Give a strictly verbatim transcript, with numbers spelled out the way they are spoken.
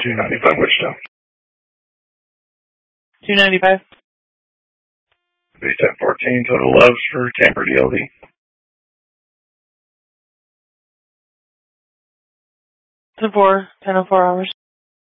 two ninety-five Wichita. two ninety-five. Base ten fourteen, total loves for camper D L D. ten four, ten oh four hours.